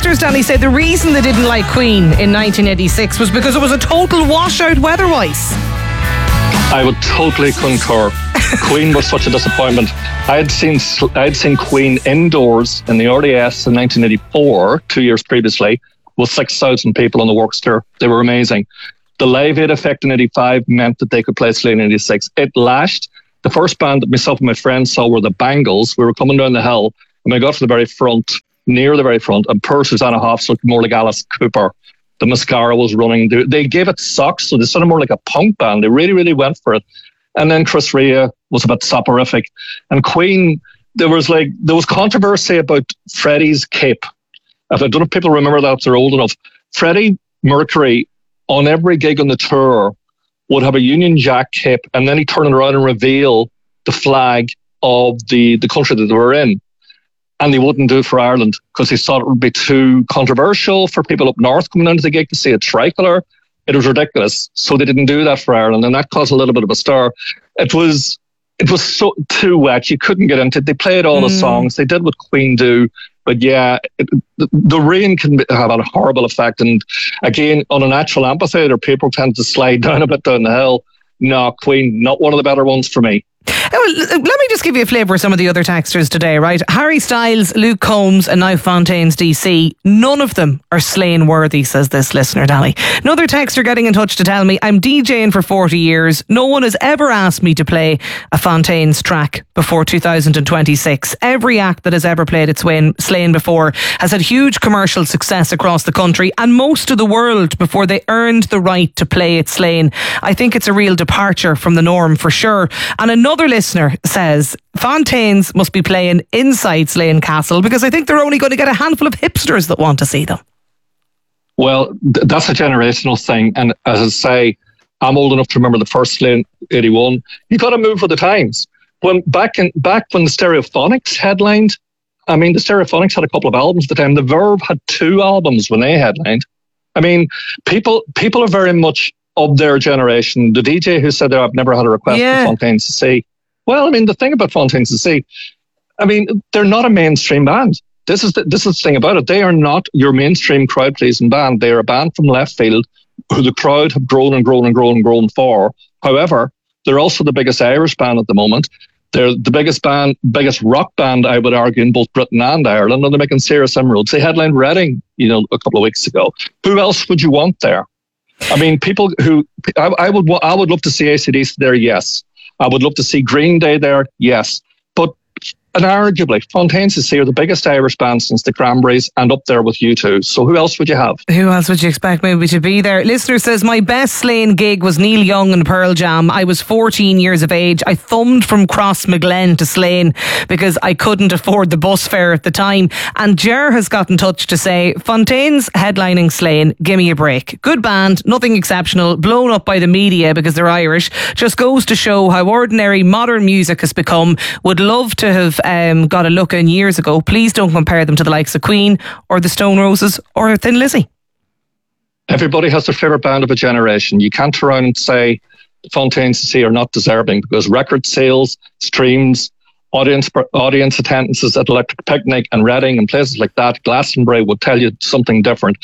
listeners, Danny, say the reason they didn't like Queen in 1986 was because it was a total washout weather-wise. I would totally concur. Queen was such a disappointment. I had seen Queen indoors in the RDS in 1984, 2 years previously, with 6,000 people on the Works tour. They were amazing. The Live Aid effect in 85 meant that they could play Slane in 86. It lashed. The first band that myself and my friends saw were the Bangles. We were coming down the hill, and we got to the very front, near the very front, and poor Susanna Hoffs looked more like Alice Cooper. The mascara was running. They gave it socks, so they sounded more like a punk band. They really, really went for it. And then Chris Rea was a bit soporific. And Queen, there was controversy about Freddie's cape. I don't know if people remember that if they're old enough. Freddie Mercury, on every gig on the tour, would have a Union Jack cape, and then he'd turn it around and reveal the flag of the country that they were in. And he wouldn't do it for Ireland because he thought it would be too controversial for people up north coming down to the gig to see a tricolour. It was ridiculous. So they didn't do that for Ireland, and that caused a little bit of a stir. It was so too wet. You couldn't get into it. They played all the songs. They did what Queen do. But yeah, the rain can have a horrible effect. And again, on a natural amphitheatre, people tend to slide down a bit down the hill. No, Queen, not one of the better ones for me. Well, let me just give you a flavour of some of the other texters today, right? Harry Styles, Luke Combs and now Fontaines DC. None of them are Slane worthy, says this listener, Danny. Another texter getting in touch to tell me, I'm DJing for 40 years. No one has ever asked me to play a Fontaines track before 2026. Every act that has ever played at Slane before has had huge commercial success across the country and most of the world before they earned the right to play at Slane. I think it's a real departure from the norm for sure. And another listener says Fontaines must be playing inside Slane Castle because I think they're only going to get a handful of hipsters that want to see them. Well, that's a generational thing. And as I say, I'm old enough to remember the first Slane 81. You got to move with the times. When back when the Stereophonics headlined, I mean, the Stereophonics had a couple of albums at the time. The Verve had 2 albums when they headlined. I mean, people are very much of their generation. The DJ who said that I've never had a request for Fontaines DC. Well, I mean, the thing about Fontaines DC, I mean, they're not a mainstream band. This is the thing about it. They are not your mainstream crowd-pleasing band. They are a band from left field who the crowd have grown and grown and grown and grown for. However, they're also the biggest Irish band at the moment. They're the biggest rock band, I would argue, in both Britain and Ireland, and they're making serious inroads. They headlined Reading, a couple of weeks ago. Who else would you want there? I mean, people who I would love to see AC/DC there, yes. I would love to see Green Day there, yes. But inarguably, Fontaines DC are the biggest Irish band since the Cranberries and up there with U2. So who else would you have? Who else would you expect maybe to be there? Listener says, my best Slane gig was Neil Young and Pearl Jam. I was 14 years of age. I thumbed from Crossmaglen to Slane because I couldn't afford the bus fare at the time. And Ger has got in touch to say, Fontaines headlining Slane, give me a break. Good band, nothing exceptional, blown up by the media because they're Irish. Just goes to show how ordinary modern music has become. Would love to have got a look in years ago. Please don't compare them to the likes of Queen or the Stone Roses or Thin Lizzy. Everybody has their favourite band of a generation. You can't turn around and say Fontaines DC are not deserving because record sales, streams, audience attendances at Electric Picnic and Reading and places like that, Glastonbury would tell you something different.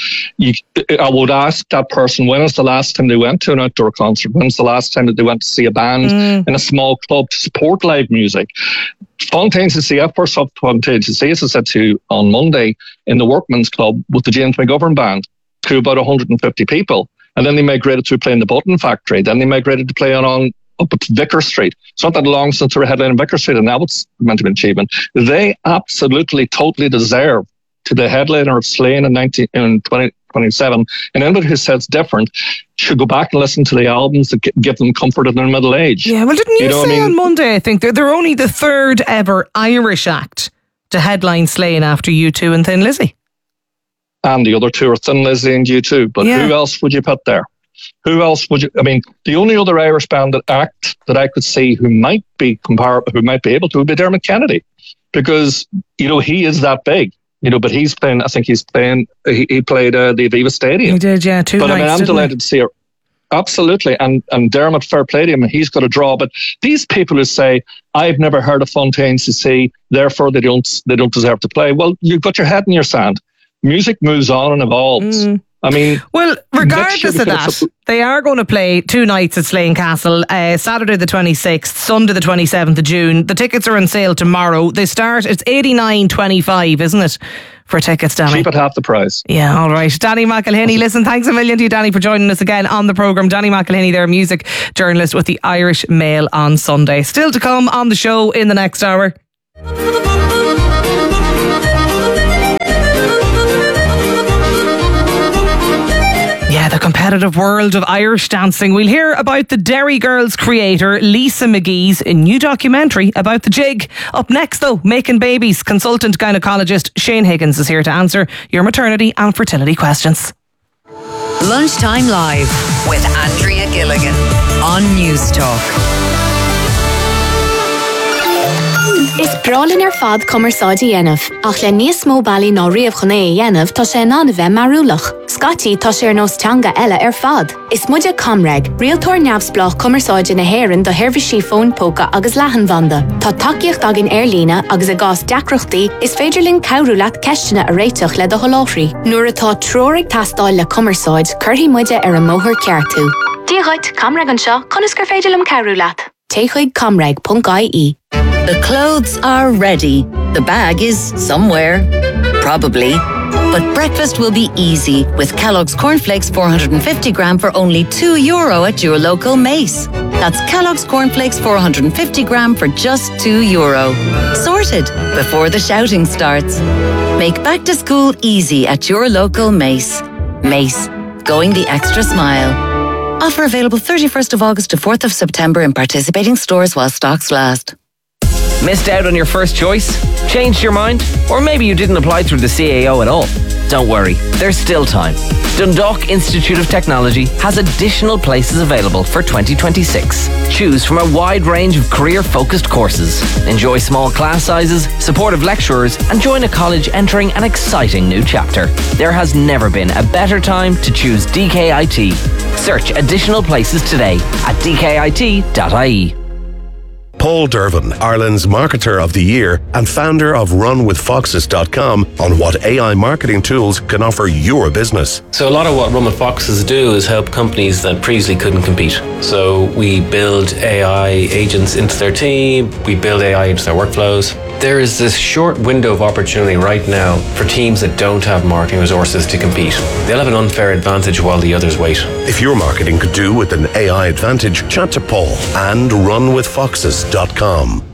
I would ask that person, when was the last time they went to an outdoor concert? When was the last time that they went to see a band in a small club to support live music? Fontaines DC, I first saw Fontaines DC, as I said to you, on Monday in the Workman's Club with the James McGovern Band to about 150 people. And then they migrated to playing the Button Factory. Then they migrated to play on up at Vicar Street. It's not that long since they were headlining Vicar Street, and that was meant to be an achievement. They absolutely, totally deserve to be the headliner of Slane in 2027. And anybody who says different should go back and listen to the albums that give them comfort in their middle age. Yeah, well, didn't you say on Monday, I think, they're only the third ever Irish act to headline Slane after U2 and Thin Lizzy? And the other 2 are Thin Lizzy and U2. But who else would you put there? Who else would you? I mean, the only other Irish band that I could see who might be able to would be Dermot Kennedy, because he is that big. But he's playing. I think he's playing. He played the Aviva Stadium. He did, yeah, 2 nights. But I'm delighted to see her. Absolutely, and Dermot, fair play to him, he's got a draw. But these people who say I've never heard of Fontaines DC, therefore they don't deserve to play. Well, you've got your head in your sand. music moves on and evolves. I mean, well, regardless of that, they are going to play 2 nights at Slane Castle, Saturday the 26th, Sunday the 27th of June. The tickets are on sale tomorrow. They start, it's $89.25, isn't it, for tickets, Danny? Cheap at half the price. Yeah, all right. Danny McElhinney, listen, thanks a million to you, Danny, for joining us again on the programme. Danny McElhinney, their music journalist with the Irish Mail on Sunday. Still to come on the show in the next hour. Yeah, the competitive world of Irish dancing. We'll hear about the Derry Girls creator Lisa McGee's new documentary about the jig. Up next though, Making Babies. Consultant gynaecologist Shane Higgins is here to answer your maternity and fertility questions. Lunchtime Live with Andrea Gilligan on News Talk. Is brolin fad commerceáidí dhéanamh, ach le níos mó bailí ná riamh chuné dhéanamh tá sé ná bheith marúlach. Scotty tá sé nós teanga eile fad. Is muide Comreg, realtor neamhsblach commerceáide na Héireann do Hirvisí phone póca agus leathanbhanda. Tá takeíocht agin airlína agus a gás deacrochtaí is féidirlinn cabhrúlaat ceistena a réiteach le do choláthraí. Nuair atá tróraigh tastáil le commerceáid, chuirtí muide ar an móthir ceartú. Díaghaid Comreg an seo, conas gur féidirlim cabhrúlaat. Téchuig comreg.ie. The clothes are ready. The bag is somewhere. Probably. But breakfast will be easy with Kellogg's Cornflakes 450 gram for only €2 at your local Mace. That's Kellogg's Cornflakes 450 gram for just €2. Sorted before the shouting starts. Make back to school easy at your local Mace. Mace, going the extra smile. Offer available 31st of August to 4th of September in participating stores while stocks last. Missed out on your first choice? Changed your mind? Or maybe you didn't apply through the CAO at all? Don't worry, there's still time. Dundalk Institute of Technology has additional places available for 2026. Choose from a wide range of career-focused courses. Enjoy small class sizes, supportive lecturers, and join a college entering an exciting new chapter. There has never been a better time to choose DKIT. Search additional places today at dkit.ie. Paul Dervin, Ireland's Marketer of the Year and founder of RunWithFoxes.com, on what AI marketing tools can offer your business. So a lot of what Run with Foxes do is help companies that previously couldn't compete. So we build AI agents into their team, we build AI into their workflows. There is this short window of opportunity right now for teams that don't have marketing resources to compete. They'll have an unfair advantage while the others wait. If your marketing could do with an AI advantage, chat to Paul and RunWithFoxes.com.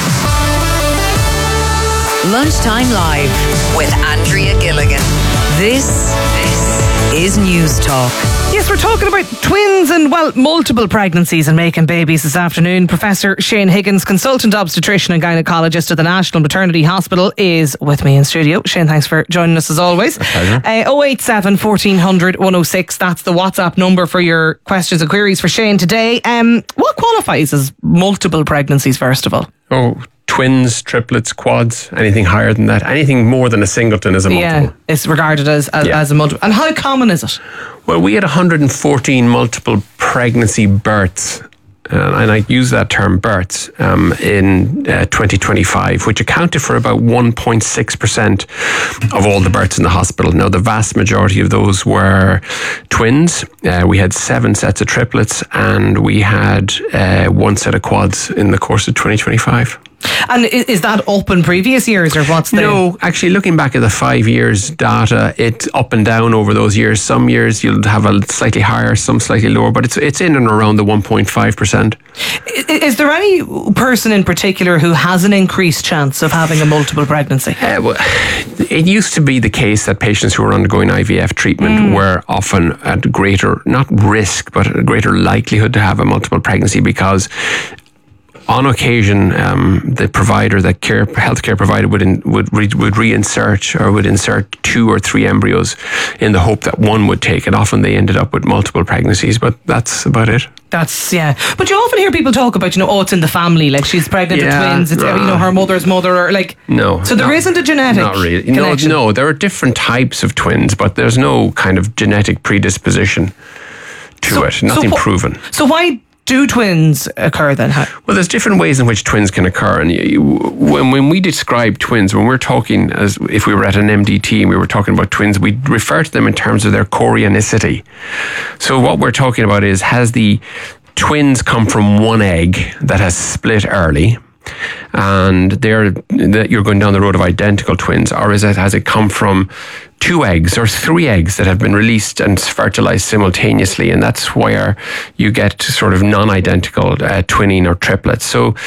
Lunchtime Live with Andrea Gilligan. This is News Talk. Yes, we're talking about twins and, well, multiple pregnancies and making babies this afternoon. Professor Shane Higgins, consultant obstetrician and gynaecologist at the National Maternity Hospital, is with me in studio. Shane, thanks for joining us as always. 087 1400 106, that's the WhatsApp number for your questions and queries for Shane today. What qualifies as multiple pregnancies, first of all? Twins, triplets, quads, anything higher than that, anything more than a singleton is a multiple. Yeah, it's regarded as a multiple. And how common is it? Well, we had 114 multiple pregnancy births, and I use that term births, in 2025, which accounted for about 1.6% of all the births in the hospital. Now, the vast majority of those were twins. We had 7 sets of triplets, and we had 1 set of quads in the course of 2025. And is that up in previous years, or what's the... No, actually, looking back at the 5 years data, it's up and down over those years. Some years you'll have a slightly higher, some slightly lower, but it's in and around the 1.5%. Is there any person in particular who has an increased chance of having a multiple pregnancy? Well, it used to be the case that patients who were undergoing IVF treatment were often at greater, not risk, but a greater likelihood to have a multiple pregnancy, because on occasion, the provider, the healthcare provider would reinsert or would insert 2 or 3 embryos in the hope that one would take it. Often they ended up with multiple pregnancies, but that's about it. That's, yeah. But you often hear people talk about, it's in the family, like she's pregnant with twins, it's, her mother's mother, or like... No. So there isn't a genetic connection? No, there are different types of twins, but there's no kind of genetic predisposition to it. Nothing proven. So why do twins occur then? Well, there's different ways in which twins can occur. And when we describe twins, when we're talking, as if we were at an MDT and we were talking about twins, we refer to them in terms of their chorionicity. So what we're talking about is, has the twins come from one egg that has split early, and you're going down the road of identical twins, or has it come from 2 eggs or 3 eggs that have been released and fertilized simultaneously, and that's where you get sort of non-identical twinning or triplets. So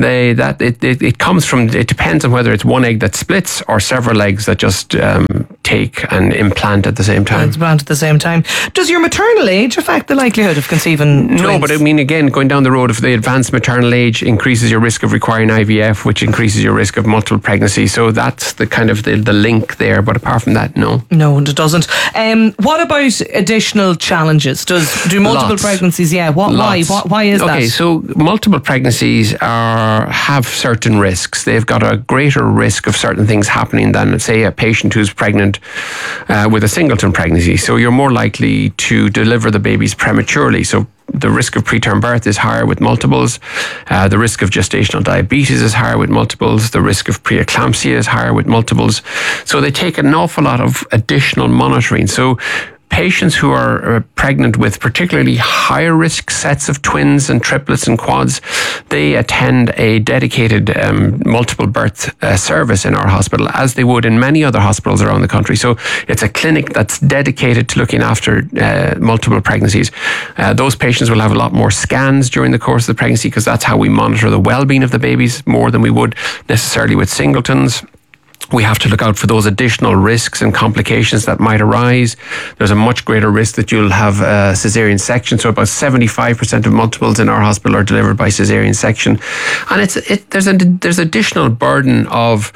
it comes from, it depends on whether it's one egg that splits or several eggs that just take and implant at the same time. Does your maternal age affect the likelihood of conceiving twins? No, but I mean, again, going down the road of the advanced maternal age increases your risk of requiring IVF, which increases your risk of multiple pregnancy. So that's the kind of the link there. But apart from that, no. No, it doesn't. What about additional challenges? Do multiple pregnancies? Yeah. Why is that? Okay, so multiple pregnancies have certain risks. They've got a greater risk of certain things happening than, let's say, a patient who's pregnant with a singleton pregnancy. So you're more likely to deliver the babies prematurely. So the risk of preterm birth is higher with multiples. The risk of gestational diabetes is higher with multiples. The risk of preeclampsia is higher with multiples. So they take an awful lot of additional monitoring. So patients who are pregnant with particularly higher risk sets of twins and triplets and quads, they attend a dedicated multiple birth service in our hospital, as they would in many other hospitals around the country. So it's a clinic that's dedicated to looking after multiple pregnancies. Those patients will have a lot more scans during the course of the pregnancy, because that's how we monitor the well-being of the babies more than we would necessarily with singletons. We have to look out for those additional risks and complications that might arise. There's a much greater risk that you'll have a cesarean section. So about 75% of multiples in our hospital are delivered by cesarean section. And there's additional burden of,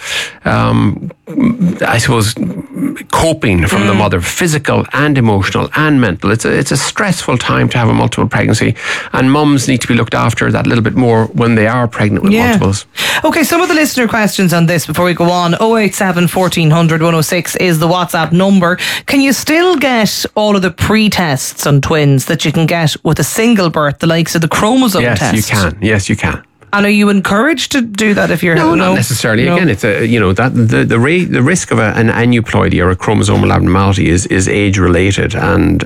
I suppose, coping from the mother, physical and emotional and mental. It's a stressful time to have a multiple pregnancy, and mums need to be looked after that little bit more when they are pregnant with multiples. Okay, some of the listener questions on this before we go on. 087 1400 106 is the WhatsApp number. Can you still get all of the pre-tests on twins that you can get with a single birth, the likes of the chromosome test? Yes, you can. And are you encouraged to do that if you're... No, not necessarily. No. Again, it's the risk of an aneuploidy or a chromosomal abnormality is age related, and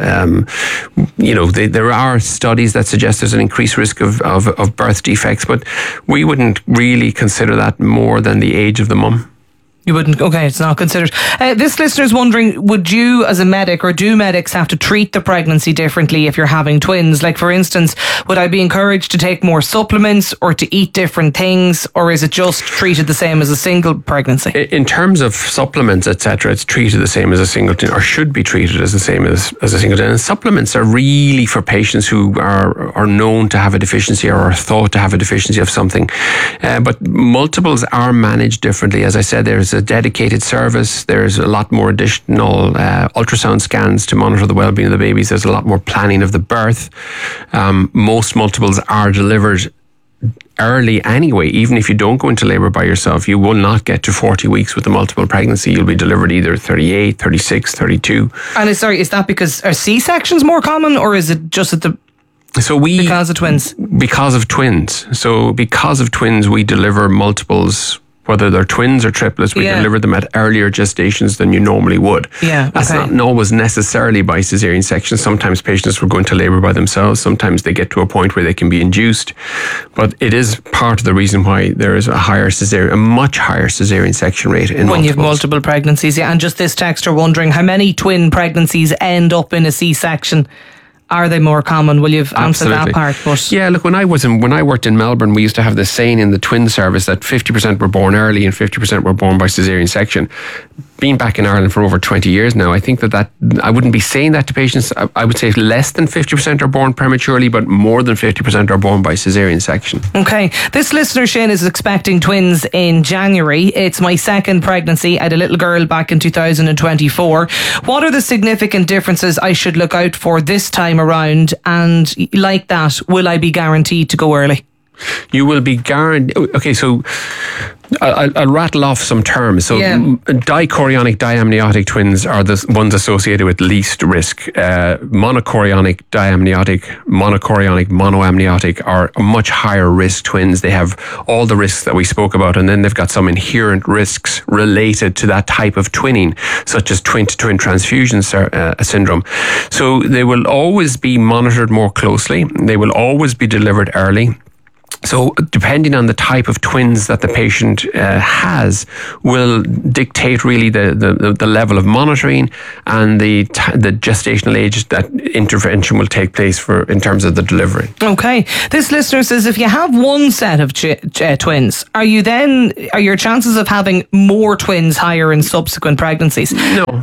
there are studies that suggest there's an increased risk of birth defects, but we wouldn't really consider that more than the age of the mum. You wouldn't? Okay, it's not considered. This listener's wondering, would you as a medic, or do medics have to treat the pregnancy differently if you're having twins? Like, for instance, would I be encouraged to take more supplements or to eat different things, or is it just treated the same as a single pregnancy? In terms of supplements, etc., it's treated the same as a singleton, or should be treated as the same as a singleton. And supplements are really for patients who are known to have a deficiency or are thought to have a deficiency of something. But multiples are managed differently. As I said, there's a dedicated service. There's a lot more additional ultrasound scans to monitor the well-being of the babies. There's a lot more planning of the birth. Most multiples are delivered early anyway. Even if you don't go into labour by yourself, you will not get to 40 weeks with a multiple pregnancy. You'll be delivered either 38, 36, 32. And is that because are C-sections more common, or is it just at because of twins? Because of twins. So because of twins, we deliver multiples, whether they're twins or triplets, we deliver them at earlier gestations than you normally would. That's not always necessarily by cesarean section. Sometimes patients will go into labour by themselves. Sometimes they get to a point where they can be induced. But it is part of the reason why there is a much higher cesarean section rate in when you have multiple pregnancies. Yeah, and just this texter wondering how many twin pregnancies end up in a C-section. Are they more common? Will you answer that part? But yeah, look, when I worked in Melbourne, we used to have this saying in the twin service that 50% were born early and 50% were born by cesarean section. Being back in Ireland for over 20 years now, I think that I wouldn't be saying that to patients. I would say less than 50% are born prematurely, but more than 50% are born by cesarean section. Okay. This listener, Shane, is expecting twins in January. It's my second pregnancy. I had a little girl back in 2024. What are the significant differences I should look out for this time around? And like that, will I be guaranteed to go early? You will be guaranteed. Okay, so I'll rattle off some terms. So dichorionic diamniotic twins are the ones associated with least risk. Monochorionic diamniotic, monochorionic monoamniotic are much higher risk twins. They have all the risks that we spoke about, and then they've got some inherent risks related to that type of twinning, such as twin-to-twin transfusion syndrome. So they will always be monitored more closely. They will always be delivered early. So depending on the type of twins that the patient has will dictate really the level of monitoring and the gestational age that intervention will take place in terms of the delivery. Okay. This listener says, if you have one set of twins, are your chances of having more twins higher in subsequent pregnancies?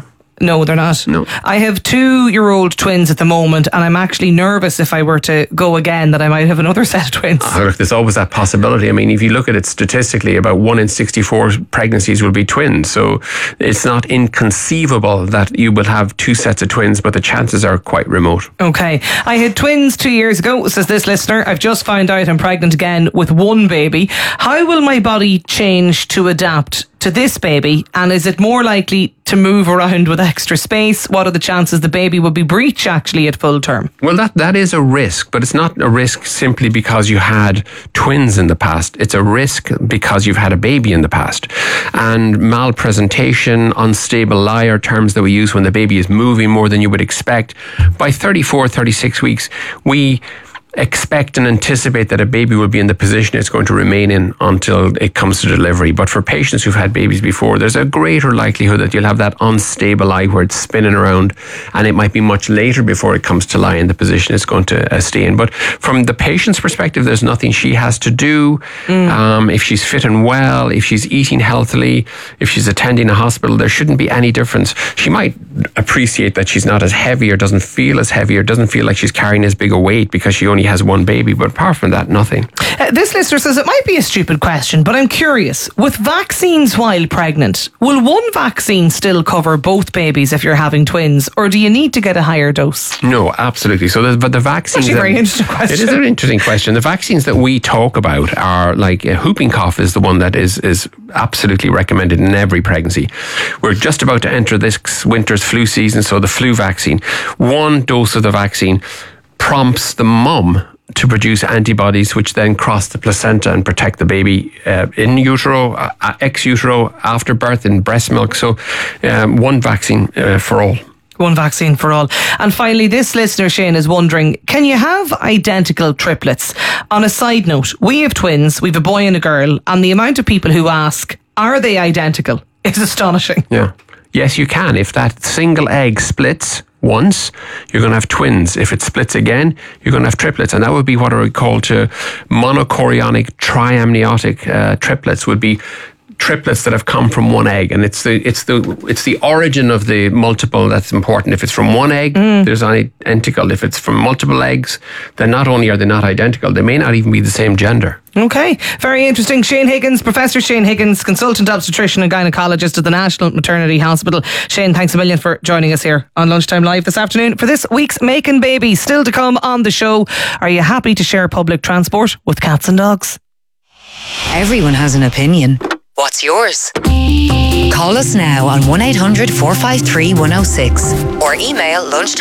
No, they're not. No. I have 2-year-old twins at the moment, and I'm actually nervous if I were to go again that I might have another set of twins. Look, there's always that possibility. I mean, if you look at it statistically, about 1 in 64 pregnancies will be twins. So it's not inconceivable that you will have 2 sets of twins, but the chances are quite remote. Okay. I had twins 2 years ago, says this listener. I've just found out I'm pregnant again with 1 baby. How will my body change to adapt to this baby, and is it more likely to move around with extra space? What are the chances the baby will be breech actually at full term? Well, that is a risk, but it's not a risk simply because you had twins in the past. It's a risk because you've had a baby in the past. And malpresentation, unstable lie are terms that we use when the baby is moving more than you would expect. By 34, 36 weeks, we expect and anticipate that a baby will be in the position it's going to remain in until it comes to delivery. But for patients who've had babies before, there's a greater likelihood that you'll have that unstable eye where it's spinning around, and it might be much later before it comes to lie in the position it's going to stay in. But from the patient's perspective, there's nothing she has to do. If she's fit and well, if she's eating healthily, if she's attending a hospital, there shouldn't be any difference. She might appreciate that she's not as heavy or doesn't feel as heavy or doesn't feel like she's carrying as big a weight because she only has 1 baby, but apart from that, nothing. This listener says, it might be a stupid question, but I'm curious. With vaccines while pregnant, will one vaccine still cover both babies if you're having twins, or do you need to get a higher dose? No, absolutely. So the vaccines... Actually, a very interesting question. It is an interesting question. The vaccines that we talk about are like whooping cough is the one that is absolutely recommended in every pregnancy. We're just about to enter this winter's flu season, so the flu vaccine. 1 dose of the vaccine prompts the mum to produce antibodies which then cross the placenta and protect the baby in utero, ex utero, after birth, in breast milk. So 1 vaccine for all. 1 vaccine for all. And finally, this listener, Shane, is wondering, can you have identical triplets? On a side note, we have twins, we have a boy and a girl, and the amount of people who ask, are they identical, is astonishing. Yeah. Yes, you can. If that single egg splits once, you're going to have twins. If it splits again, you're going to have triplets. And that would be what I would call to monochorionic triamniotic triplets would be triplets that have come from 1 egg, and it's the origin of the multiple that's important. If it's from 1 egg, there's identical. If it's from multiple eggs, then not only are they not identical, they may not even be the same gender. Okay, very interesting. Shane Higgins, Professor Shane Higgins, consultant obstetrician and gynaecologist at the National Maternity Hospital. Shane, thanks a million for joining us here on Lunchtime Live this afternoon for this week's Making Babies. Still to come on the show, are you happy to share public transport with cats and dogs? Everyone has an opinion. What's yours? Call us now on 1800 453 106 or email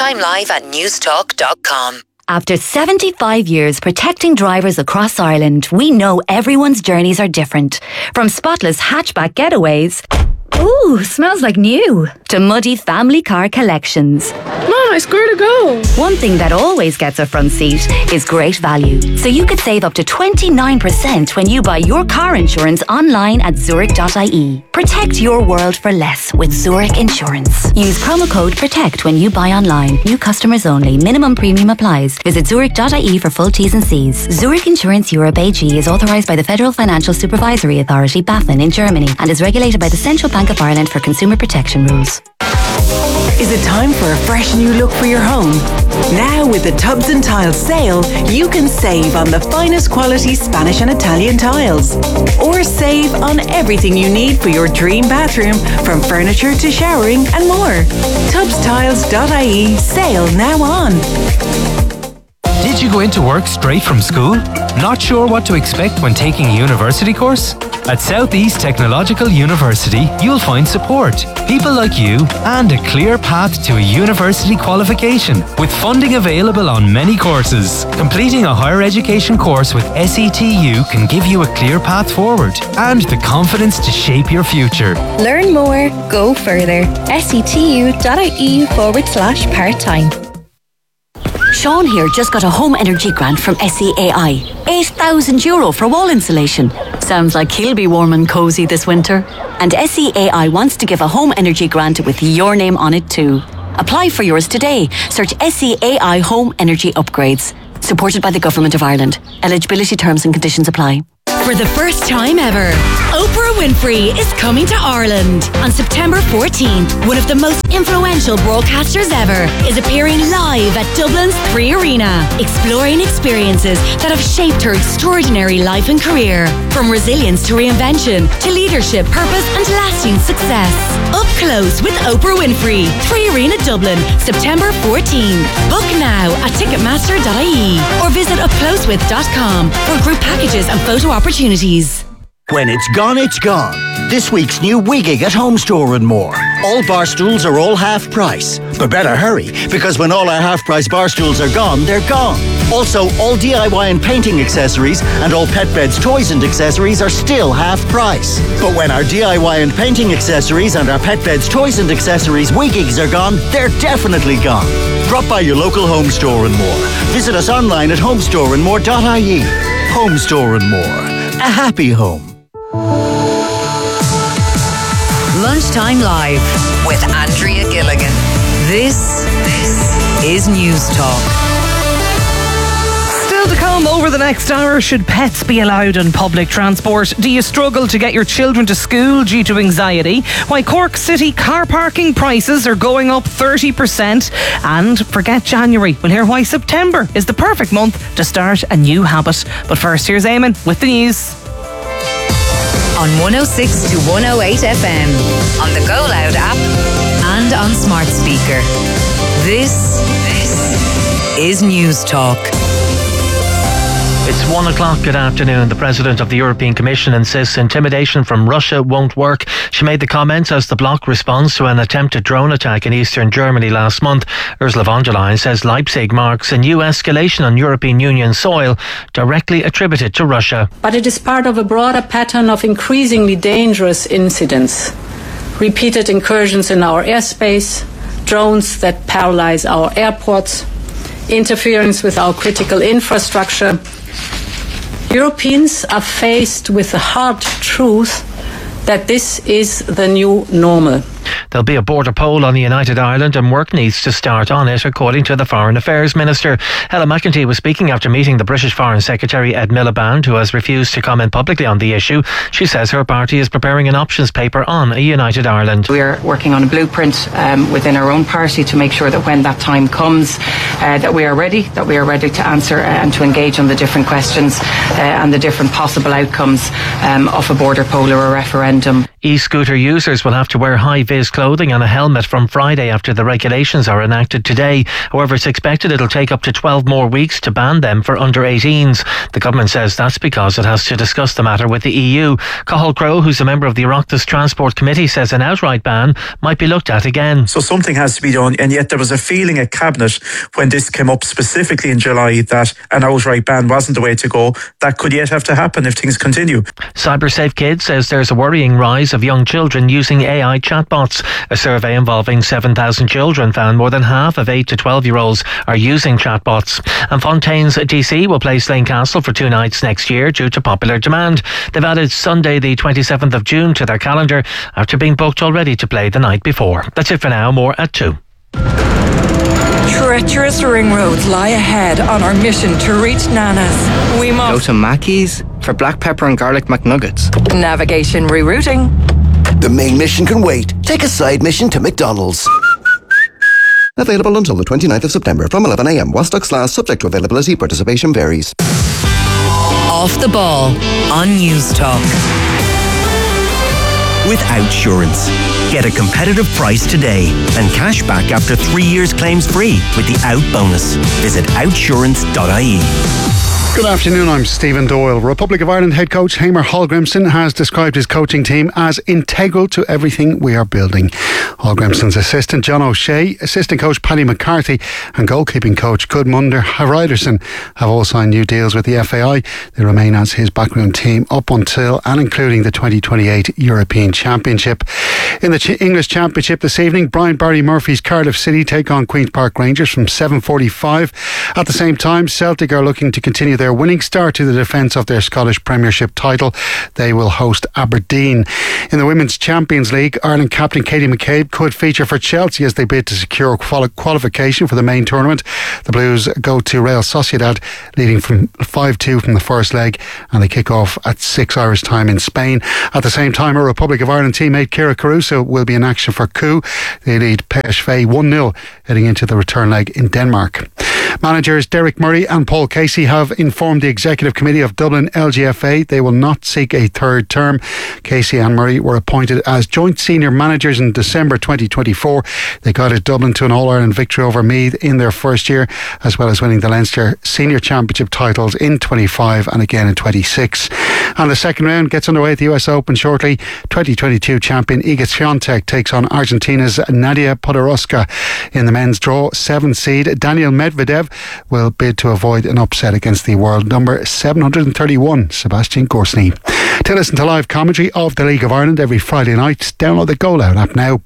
lunchtimelive@newstalk.com. After 75 years protecting drivers across Ireland, we know everyone's journeys are different. From spotless hatchback getaways, ooh, smells like new, to muddy family car collections. Mom, I swear to go. One thing that always gets a front seat is great value. So you could save up to 29% when you buy your car insurance online at Zurich.ie. Protect your world for less with Zurich Insurance. Use promo code PROTECT when you buy online. New customers only. Minimum premium applies. Visit Zurich.ie for full T's and C's. Zurich Insurance Europe AG is authorised by the Federal Financial Supervisory Authority, BaFin, in Germany, and is regulated by the Central Bank of Ireland for consumer protection rules. Is it time for a fresh new look for your home? Now with the Tubs and Tiles sale, you can save on the finest quality Spanish and Italian tiles. Or save on everything you need for your dream bathroom, from furniture to showering and more. Tubstiles.ie, sale now on. Did Did you go into work straight from school? Not sure what to expect when taking a university course? At Southeast Technological University, you'll find support, people like you, and a clear path to a university qualification, with funding available on many courses. Completing a higher education course with SETU can give you a clear path forward and the confidence to shape your future. Learn more, go further. setu.ie/part-time. Sean here just got a home energy grant from SEAI. €8,000 for wall insulation. Sounds like he'll be warm and cosy this winter. And SEAI wants to give a home energy grant with your name on it too. Apply for yours today. Search SEAI Home Energy Upgrades. Supported by the Government of Ireland. Eligibility terms and conditions apply. For the first time ever, Oprah Winfrey is coming to Ireland. On September 14th, one of the most influential broadcasters ever is appearing live at Dublin's 3 Arena, exploring experiences that have shaped her extraordinary life and career. From resilience to reinvention, to leadership, purpose and lasting success. Up close with Oprah Winfrey, 3 Arena Dublin, September 14th. Book now at ticketmaster.ie or visit upclosewith.com for group packages and photo opportunities. When it's gone, it's gone. This week's new WeGig at Home Store and More. All bar stools are all half price. But better hurry, because when all our half price bar stools are gone, they're gone. Also, all DIY and painting accessories and all pet beds, toys and accessories are still half price. But when our DIY and painting accessories and our pet beds, toys and accessories WeGigs are gone, they're definitely gone. Drop by your local Home Store and More. Visit us online at homestoreandmore.ie. Home Store and More. A happy home. Lunchtime Live with Andrea Gilligan. This is News Talk. Still to come over the next hour, should pets be allowed on public transport? Do you struggle to get your children to school due to anxiety? Why Cork City car parking prices are going up 30%. And forget January, we'll hear why September is the perfect month to start a new habit. But first, here's Eamon with the news. On 106 to 108 FM, on the Go Loud app and on smart speaker. This is News Talk. It's 1 o'clock. Good afternoon. The President of the European Commission insists intimidation from Russia won't work. She made the comments as the bloc responds to an attempted drone attack in eastern Germany last month. Ursula von der Leyen says Leipzig marks a new escalation on European Union soil, directly attributed to Russia. But it is part of a broader pattern of increasingly dangerous incidents. Repeated incursions in our airspace, drones that paralyze our airports, interference with our critical infrastructure. Europeans are faced with the hard truth that this is the new normal. There'll be a border poll on the United Ireland and work needs to start on it, according to the Foreign Affairs Minister. Helen McEntee was speaking after meeting the British Foreign Secretary Ed Miliband, who has refused to comment publicly on the issue. She says her party is preparing an options paper on a United Ireland. We are working on a blueprint within our own party to make sure that when that time comes, that we are ready to answer and to engage on the different questions and the different possible outcomes of a border poll or a referendum. E-scooter users will have to wear high-vis clothing and a helmet from Friday after the regulations are enacted today. However, it's expected it'll take up to 12 more weeks to ban them for under-18s. The government says that's because it has to discuss the matter with the EU. Cathal Crowe, who's a member of the Oireachtas Transport Committee, says an outright ban might be looked at again. So something has to be done, and yet there was a feeling at Cabinet when this came up specifically in July that an outright ban wasn't the way to go. That could yet have to happen if things continue. CyberSafe Kids says there's a worrying rise of young children using AI chatbots. A survey involving 7,000 children found more than half of 8 to 12-year-olds are using chatbots. And Fontaine's DC will play Slane Castle for 2 nights next year due to popular demand. They've added Sunday the 27th of June to their calendar after being booked already to play the night before. That's it for now. More at 2. Treacherous ring roads lie ahead on our mission to reach Nana's. We must go to Mackey's for black pepper and garlic McNuggets. Navigation rerouting. The main mission can wait. Take a side mission to McDonald's. Available until the 29th of September from 11 a.m. while stocks last, subject to availability. Participation varies. Off the Ball on News Talk. with Outsurance. Get a competitive price today and cash back after 3 years claims free with the Out bonus. Visit outsurance.ie. Good afternoon, I'm Stephen Doyle. Republic of Ireland head coach Hamer Hallgrimsson has described his coaching team as integral to everything we are building. Hallgrimsson's assistant John O'Shea, assistant coach Paddy McCarthy and goalkeeping coach Gudmundur Hreiðarsson have all signed new deals with the FAI. They remain as his backroom team up until and including the 2028 European Championship. In the English Championship this evening, Brian Barry Murphy's Cardiff City take on Queen's Park Rangers from 7:45. At the same time, Celtic are looking to continue their winning start to the defence of their Scottish Premiership title. They will host Aberdeen. In the Women's Champions League, Ireland captain Katie McCabe could feature for Chelsea as they bid to secure qualification for the main tournament. The Blues go to Real Sociedad, leading from 5-2 from the first leg, and they kick off at 6 Irish time in Spain. At the same time, a Republic of Ireland teammate Ciara Caruso will be in action for Coup. They lead PSV 1-0 heading into the return leg in Denmark. Managers Derek Murray and Paul Casey have informed the Executive Committee of Dublin LGFA they will not seek a third term. Casey and Murray were appointed as joint senior managers in December 2024. They guided Dublin to an All-Ireland victory over Meath in their first year, as well as winning the Leinster Senior Championship titles in 25 and again in 26. And the second round gets underway at the US Open shortly. 2022 champion Iga Swiatek takes on Argentina's Nadia Podoroska. In the men's draw, 7th seed Daniel Medvedev will bid to avoid an upset against the world number 731 Sebastian Gorsny. To listen to live commentary of the League of Ireland every Friday night, download the Go Loud app now.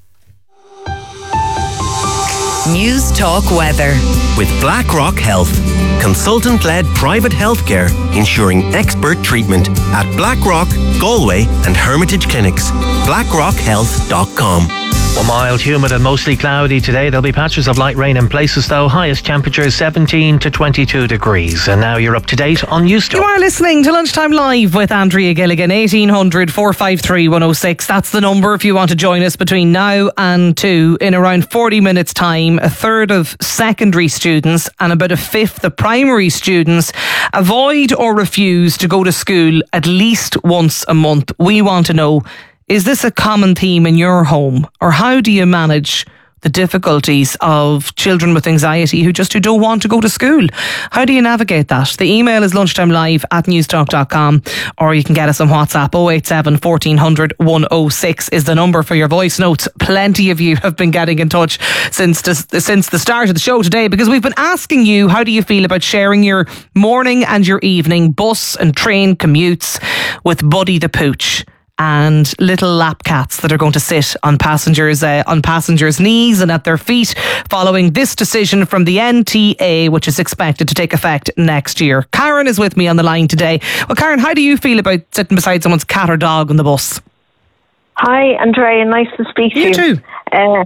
News Talk Weather. With BlackRock Health, consultant-led private healthcare ensuring expert treatment at BlackRock, Galway and Hermitage Clinics. BlackRockHealth.com. Well, mild, humid and mostly cloudy today. There'll be patches of light rain in places though. Highest temperatures 17 to 22 degrees. And now you're up to date on News Talk. You are listening to Lunchtime Live with Andrea Gilligan. 1800 453 106. That's the number if you want to join us between now and 2. In around 40 minutes time, a third of secondary students and about a fifth of primary students avoid or refuse to go to school at least once a month. We want to know, is this a common theme in your home? Or how do you manage the difficulties of children with anxiety who don't want to go to school? How do you navigate that? The email is lunchtimelive@newstalk.com, or you can get us on WhatsApp. 087 1400 106 is the number for your voice notes. Plenty of you have been getting in touch since the start of the show today, because we've been asking you, how do you feel about sharing your morning and your evening bus and train commutes with Buddy the Pooch and little lap cats that are going to sit on passengers' knees and at their feet following this decision from the NTA, which is expected to take effect next year. Karen is with me on the line today. Well, Karen, how do you feel about sitting beside someone's cat or dog on the bus? Hi, Andrea. Nice to speak to you. You too. I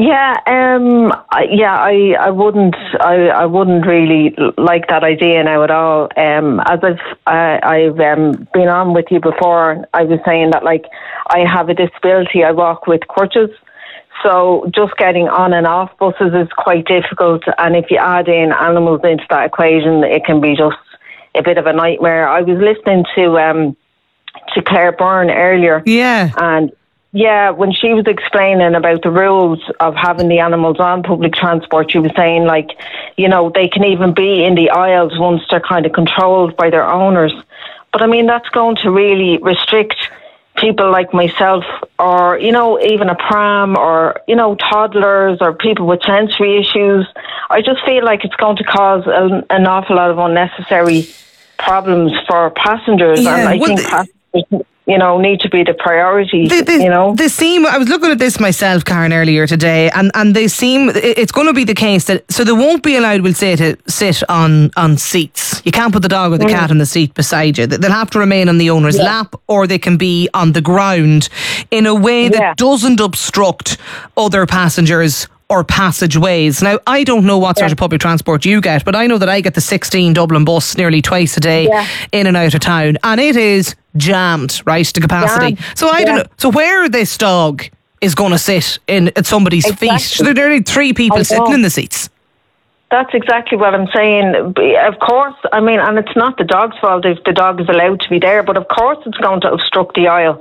wouldn't really like that idea now at all. As I've been on with you before, I was saying that I have a disability. I walk with crutches, so just getting on and off buses is quite difficult. And if you add in animals into that equation, it can be just a bit of a nightmare. I was listening to Claire Byrne earlier. Yeah. And when she was explaining about the rules of having the animals on public transport, she was saying, they can even be in the aisles once they're kind of controlled by their owners. But I mean, that's going to really restrict people like myself, or, even a pram, or, toddlers, or people with sensory issues. I just feel like it's going to cause an awful lot of unnecessary problems for passengers. Yeah, and I think passengers need to be the priority. They seem, I was looking at this myself, Karen, earlier today, and they seem, it's going to be the case that, so they won't be allowed, we'll say, to sit on seats. You can't put the dog or the cat in the seat beside you. They'll have to remain on the owner's lap, or they can be on the ground in a way that doesn't obstruct other passengers or passageways. Now, I don't know what sort of public transport you get, but I know that I get the 16 Dublin bus nearly twice a day in and out of town, and it is jammed, right, to capacity. So I don't know. So where this dog is going to sit at somebody's feet, so there are only 3 people sitting in the seats. That's exactly what I'm saying. Of course, I mean, and it's not the dog's fault if the dog is allowed to be there, but of course it's going to obstruct the aisle,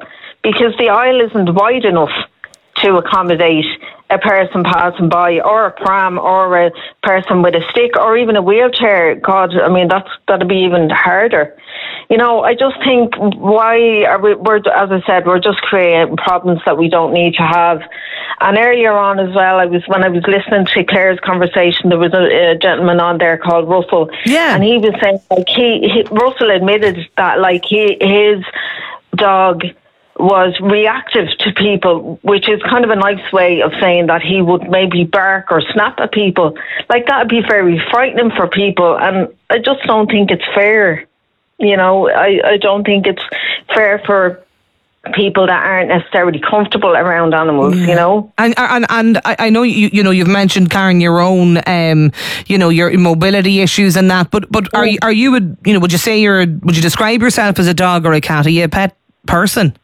because the aisle isn't wide enough to accommodate a person passing by, or a pram, or a person with a stick, or even a wheelchair. God, I mean, that'd be even harder. You know, I just think, why are we're, as I said, we're just creating problems that we don't need to have. And earlier on as well, when I was listening to Claire's conversation, there was a gentleman on there called Russell. Yeah. And he was saying, like, Russell admitted that, like, his dog was reactive to people, which is kind of a nice way of saying that he would maybe bark or snap at people. Like, that would be very frightening for people, and I just don't think it's fair. You know, I don't think it's fair for people that aren't necessarily comfortable around animals, you know. And I know you've mentioned, Karen, your own your mobility issues and that, but are you would you describe yourself as a dog or a cat? Are you a pet person?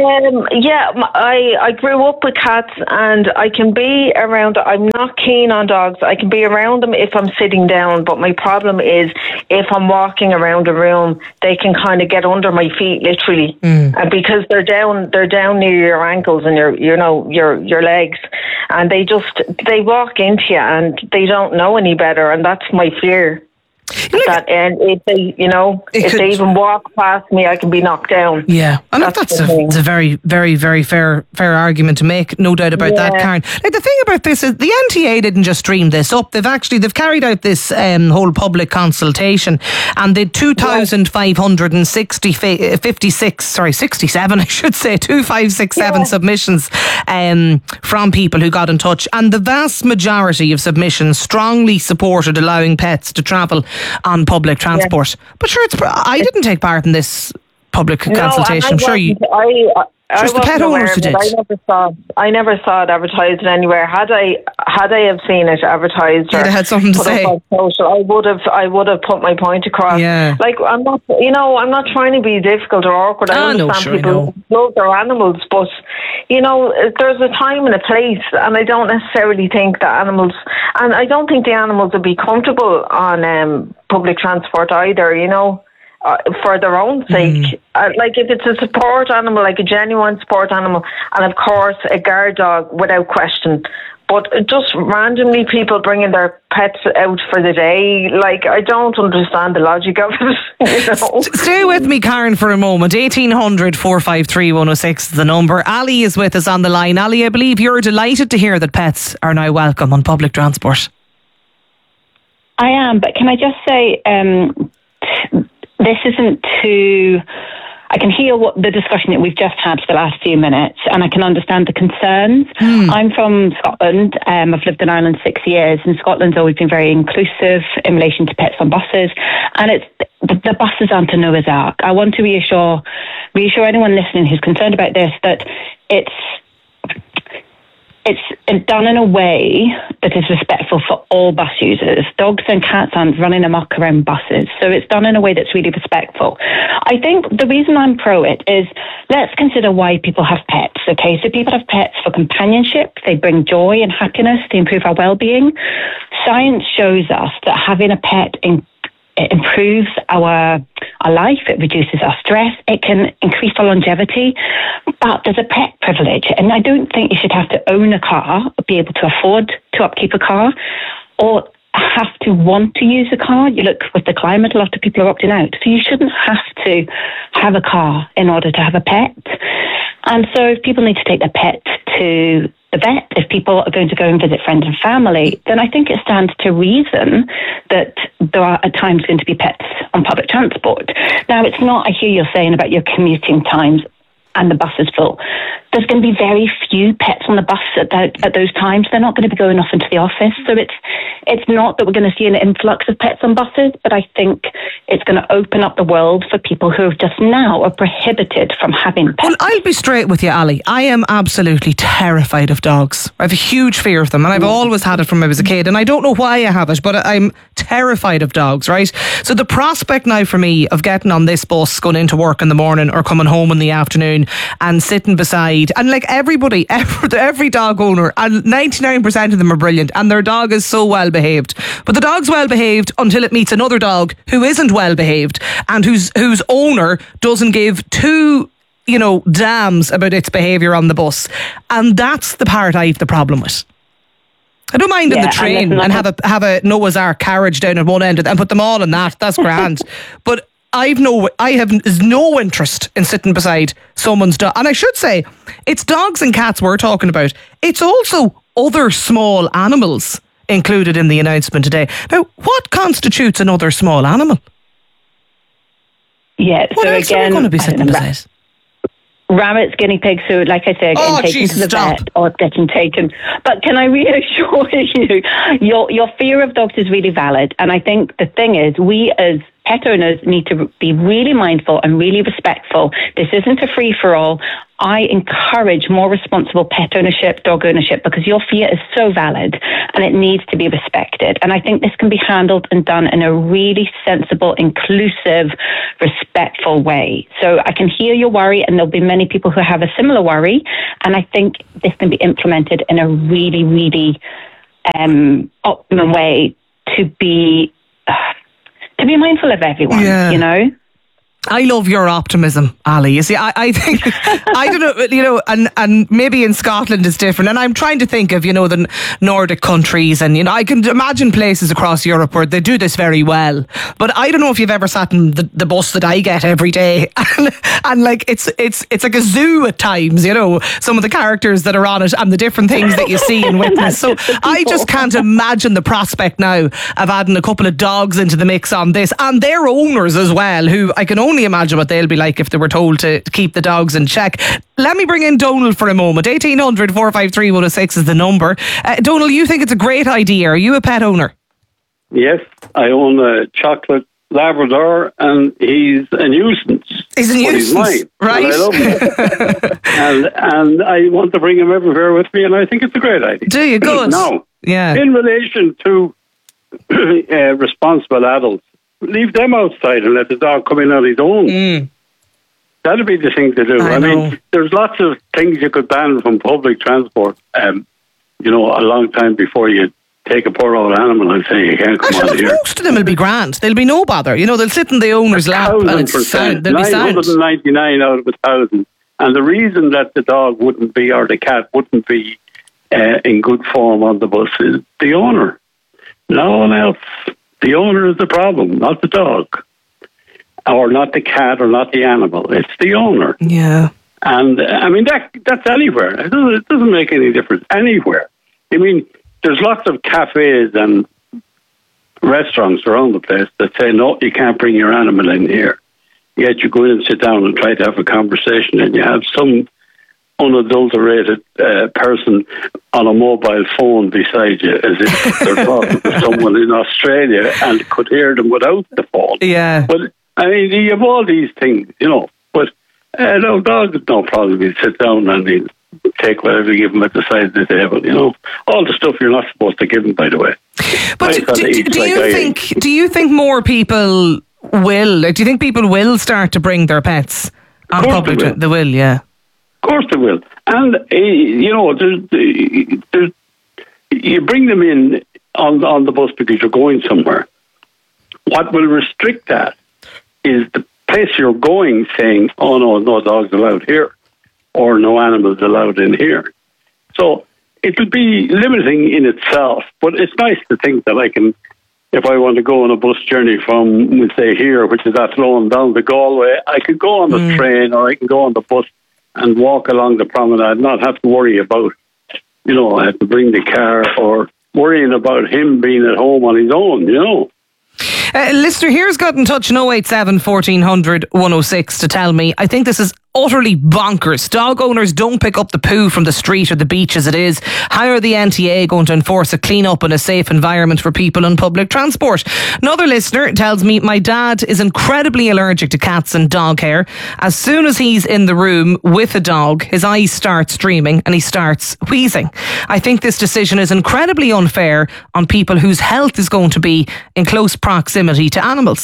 I grew up with cats, and I can be around. I'm not keen on dogs. I can be around them if I'm sitting down, but my problem is if I'm walking around a room, they can kind of get under my feet, literally, and because they're down near your ankles and your legs, and they walk into you, and they don't know any better, and that's my fear. And if they even walk past me, I can be knocked down. Yeah, and that's a very, very, very fair argument to make. No doubt about that, Karen. Like, the thing about this is the NTA didn't just dream this up. They've carried out this whole public consultation, and they 2,567 submissions from people who got in touch, and the vast majority of submissions strongly supported allowing pets to travel on public transport. But sure, I didn't take part in this public consultation. I'm sure you. Just the pet owners who did. I never saw it advertised anywhere. Had I have seen it advertised, or had something to say, on social, I would have put my point across. Yeah. Like, I'm not trying to be difficult or awkward. I understand people love their animals, but there's a time and a place, and I don't necessarily think that animals, and I don't think the animals would be comfortable on public transport either. For their own sake. Like, if it's a support animal, like a genuine support animal, and of course a guard dog without question. But just randomly people bringing their pets out for the day, like, I don't understand the logic of it. Stay with me, Karen, for a moment. 1800 453 106 is the number. Ali is with us on the line. Ali, I believe you're delighted to hear that pets are now welcome on public transport. I am, but can I just say, this isn't too... I can hear what the discussion that we've just had for the last few minutes, and I can understand the concerns. I'm from Scotland. I've lived in Ireland 6 years, and Scotland's always been very inclusive in relation to pets on buses, and the buses aren't a Noah's Ark. I want to reassure anyone listening who's concerned about this that it's done in a way that is respectful for all bus users. Dogs and cats aren't running amok around buses, so it's done in a way that's really respectful. I think the reason I'm pro it is, let's consider why people have pets, okay? So people have pets for companionship, they bring joy and happiness, they improve our well-being. Science shows us that having a pet it improves our life, it reduces our stress, it can increase our longevity, but there's a pet privilege, and I don't think you should have to own a car or be able to afford to upkeep a car or have to want to use a car. You look with the climate, a lot of people are opting out, so you shouldn't have to have a car in order to have a pet. And so if people need to take their pet to the vet, if people are going to go and visit friends and family, then I think it stands to reason that there are at times going to be pets on public transport. Now, it's not, I hear you're saying about your commuting times and the bus is full. There's going to be very few pets on the bus at those times. They're not going to be going off into the office. So it's not that we're going to see an influx of pets on buses, but I think it's going to open up the world for people who have just now are prohibited from having pets. Well, I'll be straight with you, Ali. I am absolutely terrified of dogs. I have a huge fear of them, and I've always had it from when I was a kid, and I don't know why I have it, but I'm terrified of dogs, right? So the prospect now for me of getting on this bus, going into work in the morning or coming home in the afternoon and sitting beside, and like everybody, every dog owner, and 99% of them are brilliant, and their dog is so well behaved, but the dog's well behaved until it meets another dog who isn't well behaved and whose owner doesn't give two damns about its behaviour on the bus. And that's the part I've the problem with. I don't mind in the train and have a Noah's Ark carriage down at one end and put them all in that. That's grand. But I have no interest in sitting beside someone's dog. And I should say, it's dogs and cats we're talking about. It's also other small animals included in the announcement today. Now, what constitutes another small animal? Yeah, what else are we going to be sitting beside? Rabbits, guinea pigs, so like I said, getting taken to the vet or getting taken. But can I reassure you, your fear of dogs is really valid. And I think the thing is, we as pet owners need to be really mindful and really respectful. This isn't a free-for-all. I encourage more responsible pet ownership, dog ownership, because your fear is so valid and it needs to be respected. And I think this can be handled and done in a really sensible, inclusive, respectful way. So I can hear your worry, and there'll be many people who have a similar worry. And I think this can be implemented in a really, really optimum way to be mindful of everyone, I love your optimism, Ali. You see, I think, I don't know, and maybe in Scotland it's different. And I'm trying to think of, the Nordic countries, and, I can imagine places across Europe where they do this very well. But I don't know if you've ever sat in the bus that I get every day. And like, it's like a zoo at times, some of the characters that are on it and the different things that you see and witness. So I just can't imagine the prospect now of adding a couple of dogs into the mix on this, and their owners as well, who I can only imagine what they'll be like if they were told to keep the dogs in check. Let me bring in Donal for a moment. 1800 453 106 is the number. Donal, you think it's a great idea. Are you a pet owner? Yes, I own a chocolate Labrador, and he's a nuisance. He's a nuisance, mine, right? And I love him. and I want to bring him everywhere with me, and I think it's a great idea. Do you? Good. Now, yeah. In relation to responsible adults, leave them outside and let the dog come in on his own. That'd be the thing to do. I mean, there's lots of things you could ban from public transport, a long time before you take a poor old animal and say you can't come on here. Most of them will be grand. There'll be no bother. They'll sit in the owner's lap and it's sound. They'll be sound. 999 out of 1,000. And the reason that the dog wouldn't be, or the cat wouldn't be in good form on the bus is the owner. No one else. The owner is the problem, not the dog, or not the cat, or not the animal. It's the owner. Yeah. And I mean, that's anywhere. It doesn't make any difference anywhere. I mean, there's lots of cafes and restaurants around the place that say, no, you can't bring your animal in here. Yet you go in and sit down and try to have a conversation, and you have some unadulterated person on a mobile phone beside you, as if they're talking to someone in Australia and could hear them without the phone. Yeah. But I mean, you have all these things, But no, dogs, no problem. You sit down and you take whatever you give them at the side of the table. All the stuff you're not supposed to give them, by the way. But do you think more people will? Do you think people will start to bring their pets on public? They will, yeah. Of course they will. And, you bring them in on the bus because you're going somewhere. What will restrict that is the place you're going saying, oh, no dogs allowed here, or no animals allowed in here. So it'll be limiting in itself, but it's nice to think that I can, if I want to go on a bus journey from, we'll say here, which is Athlone down to Galway, I could go on the train, or I can go on the bus and walk along the promenade, not have to worry about, I have to bring the car, or worrying about him being at home on his own, Listener here's got in touch on 087 1400 106 to tell me, I think this is utterly bonkers. Dog owners don't pick up the poo from the street or the beach as it is. How are the NTA going to enforce a clean up and a safe environment for people on public transport? Another listener tells me, my dad is incredibly allergic to cats and dog hair. As soon as he's in the room with a dog, his eyes start streaming and he starts wheezing. I think this decision is incredibly unfair on people whose health is going to be in close proximity to animals.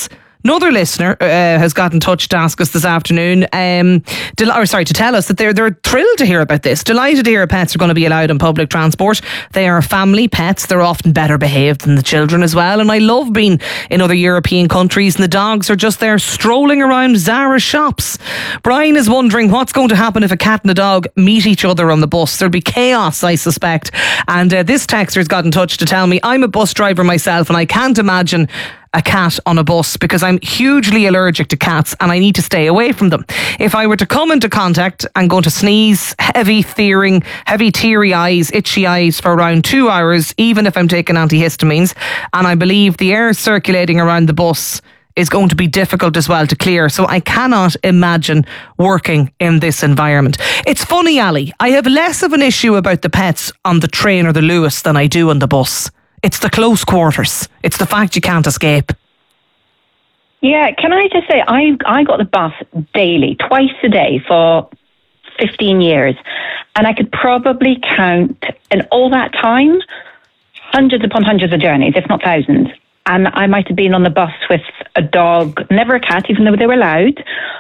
Another listener has got in touch to ask us this afternoon, to tell us that they're thrilled to hear about this. Delighted to hear pets are going to be allowed in public transport. They are family pets. They're often better behaved than the children as well. And I love being in other European countries and the dogs are just there strolling around Zara shops. Brian is wondering what's going to happen if a cat and a dog meet each other on the bus. There'll be chaos, I suspect. And this texter's got in touch to tell me, I'm a bus driver myself and I can't imagine a cat on a bus because I'm hugely allergic to cats and I need to stay away from them. If I were to come into contact, I'm going to sneeze, heavy teary eyes, itchy eyes for around 2 hours, even if I'm taking antihistamines. And I believe the air circulating around the bus is going to be difficult as well to clear. So I cannot imagine working in this environment. It's funny, Ali, I have less of an issue about the pets on the train or the Luas than I do on the bus. It's the close quarters. It's the fact you can't escape. Yeah, can I just say, I got the bus daily, twice a day for 15 years. And I could probably count in all that time, hundreds upon hundreds of journeys, if not thousands. And I might have been on the bus with a dog, never a cat, even though they were allowed.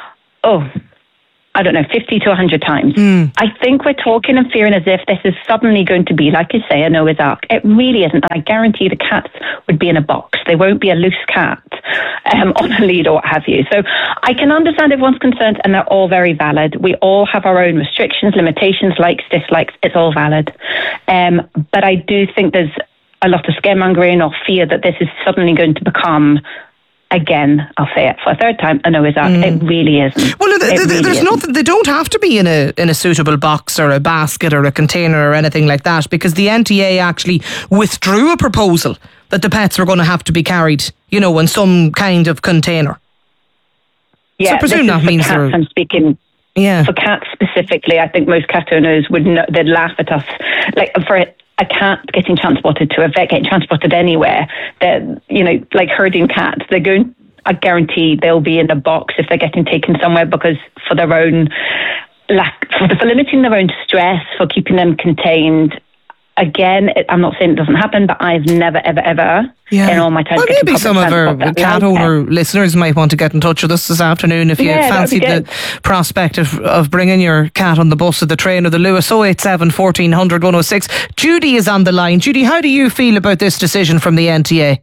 I don't know, 50 to 100 times. I think we're talking and fearing as if this is suddenly going to be, like you say, a Noah's Ark. It really isn't. I guarantee the cats would be in a box. They won't be a loose cat on a lead or what have you. So I can understand everyone's concerns and they're all very valid. We all have our own restrictions, limitations, likes, dislikes. It's all valid. But I do think there's a lot of scaremongering or fear that this is suddenly going to become, again, I'll say it for a third time, a Noah's Ark. It really isn't. Well, there's nothing. They don't have to be in a suitable box or a basket or a container or anything like that, because the NTA actually withdrew a proposal that the pets were going to have to be carried, in some kind of container. Yeah, so I presume that means I'm speaking. Yeah, for cats specifically, I think most cat owners they'd laugh at us, like for a cat getting transported to a vet, getting transported anywhere, like herding cats, they're going, I guarantee they'll be in a box if they're getting taken somewhere, because for their own for limiting their own stress, for keeping them contained. Again, I'm not saying it doesn't happen, but I've never, ever, in all my time. Well, maybe some of our cat owner listeners might want to get in touch with us this afternoon if you fancy the prospect of bringing your cat on the bus or the train or the Luas. 087 1400 106. Judy is on the line. Judy, how do you feel about this decision from the NTA?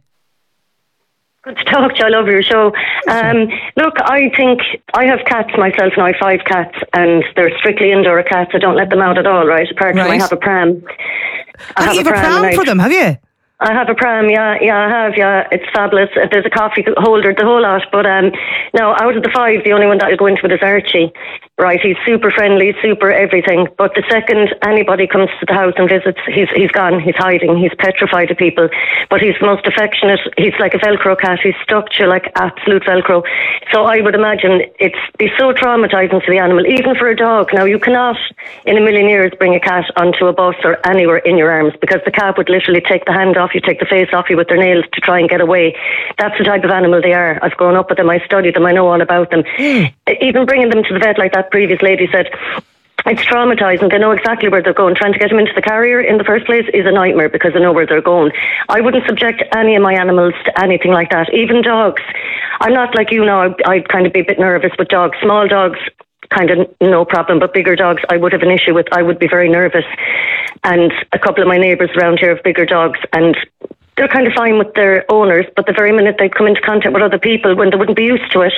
Good to talk to you. I love your show. Look, I think I have cats myself now, 5 cats, and they're strictly indoor cats. I don't let them out at all, right? Apart from I have a pram. You have a pram for them, have you? I have a pram, yeah, I have, yeah. It's fabulous. There's a coffee holder, the whole lot. But now, out of the 5, the only one that I'll go into with is Archie. Right, he's super friendly, super everything. But the second anybody comes to the house and visits, he's gone, he's hiding, he's petrified of people. But he's most affectionate. He's like a Velcro cat. He's stuck to you like absolute Velcro. So I would imagine it's so traumatising for the animal, even for a dog. Now, you cannot, in a million years, bring a cat onto a bus or anywhere in your arms, because the cat would literally take the hand off you, take the face off you with their nails to try and get away. That's the type of animal they are. I've grown up with them. I studied them. I know all about them. Even bringing them to the vet, like that previous lady said, it's traumatising. They know exactly where they're going. Trying to get them into the carrier in the first place is a nightmare, because they know where they're going. I wouldn't subject any of my animals to anything like that. Even dogs. I'm not like you now. I'd kind of be a bit nervous with dogs. Small dogs, kind of no problem, but bigger dogs I would have an issue with. I would be very nervous. And a couple of my neighbours around here have bigger dogs, and they're kind of fine with their owners, but the very minute they come into contact with other people when they wouldn't be used to it,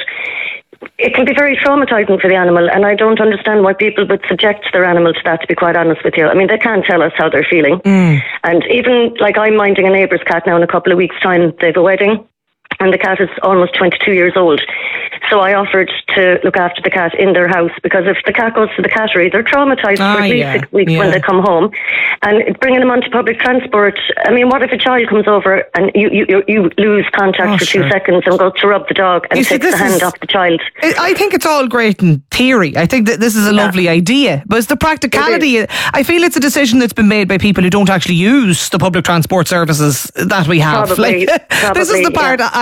it can be very traumatising for the animal. And I don't understand why people would subject their animal to that, to be quite honest with you. I mean, they can't tell us how they're feeling. And even, like, I'm minding a neighbour's cat now in a couple of weeks' time. They have a wedding, and the cat is almost 22 years old. So I offered to look after the cat in their house, because if the cat goes to the cattery, they're traumatised for at least 6 weeks when they come home. And bringing them onto public transport, I mean, what if a child comes over and you lose contact for 2 seconds and go to rub the dog and takes the hand off the child? I think it's all great in theory. I think that this is a lovely idea, but it's the practicality. I feel it's a decision that's been made by people who don't actually use the public transport services that we have. Probably, this is the part I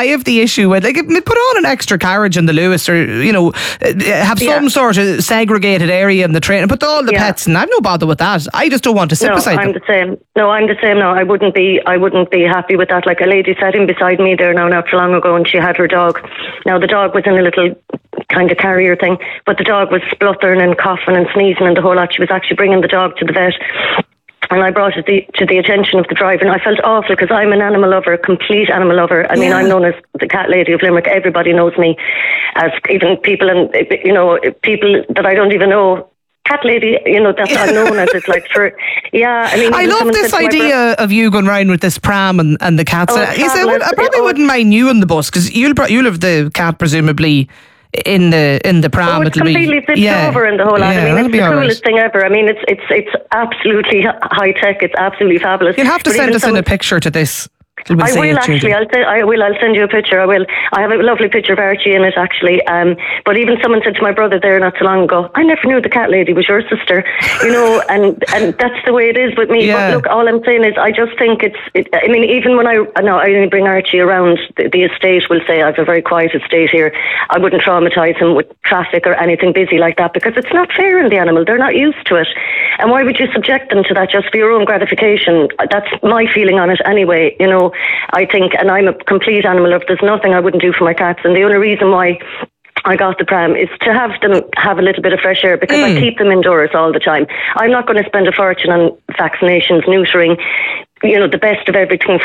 have the issue with, like, put on an extra carriage in the Lewis, or, you know, have some sort of segregated area in the train and put all the pets in. I've no bother with that. I just don't want to sit beside them. I'm the same. No, I'm the same. No, I wouldn't be happy with that. Like, a lady sat in beside me there now not too long ago, and she had her dog. Now, the dog was in a little kind of carrier thing, but the dog was spluttering and coughing and sneezing and the whole lot. She was actually bringing the dog to the vet. And I brought it to the attention of the driver, and I felt awful because I'm an animal lover, a complete animal lover. I mean, I'm known as the cat lady of Limerick. Everybody knows me as, even people, and people that I don't even know. Cat lady, that's what I'm known as. It's like, I love this idea of you going round with this pram and the cats. I probably wouldn't mind you on the bus, because you'll have the cat presumably in the pram. It's completely zipped over in the whole lot. I mean, it's the coolest thing ever. I mean, it's absolutely high tech. It's absolutely fabulous. You'll have to send us in a picture to this. I will actually. I'll send you a picture. I will. I have a lovely picture of Archie in it, actually. But even someone said to my brother there not so long ago, I never knew the cat lady was your sister. And that's the way it is with me. But look, all I'm saying is, I just think I mean, even when I only bring Archie around the estate, we'll say I have a very quiet estate here. I wouldn't traumatise him with traffic or anything busy like that, because it's not fair on the animal. They're not used to it. And why would you subject them to that just for your own gratification? That's my feeling on it anyway, I think, and I'm a complete animal lover. There's nothing I wouldn't do for my cats, and the only reason why I got the pram is to have them have a little bit of fresh air, because I keep them indoors all the time. I'm not going to spend a fortune on vaccinations, neutering, the best of everything